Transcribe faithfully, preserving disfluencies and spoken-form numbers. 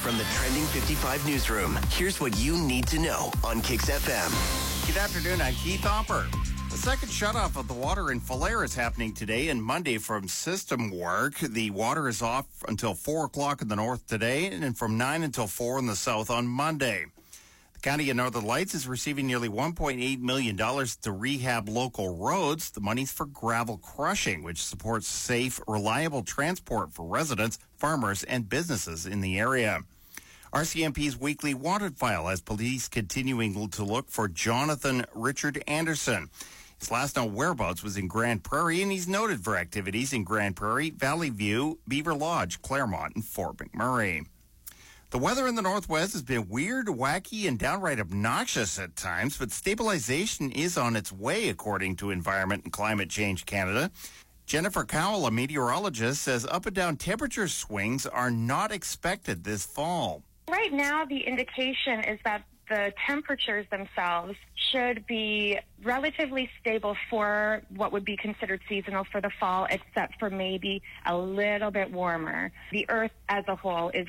From the Trending fifty-five newsroom, here's what you need to know on Kix F M. Good afternoon, I'm Keith Hopper. The second shutoff of the water in Falher is happening today and Monday from system work. The water is off until four o'clock in the north today and from nine until four in the south on Monday. The County of Northern Lights is receiving nearly one point eight million dollars to rehab local roads. The money's for gravel crushing, which supports safe, reliable transport for residents, farmers, and businesses in the area. R C M P's weekly wanted file has police continuing to look for Jonathan Richard Anderson. His last known whereabouts was in Grand Prairie, and he's noted for activities in Grand Prairie, Valley View, Beaver Lodge, Claremont, and Fort McMurray. The weather in the Northwest has been weird, wacky, and downright obnoxious at times, but stabilization is on its way, according to Environment and Climate Change Canada. Jennifer Cowell, a meteorologist, says up and down temperature swings are not expected this fall. Right now, the indication is that the temperatures themselves should be relatively stable for what would be considered seasonal for the fall, except for maybe a little bit warmer. The Earth as a whole is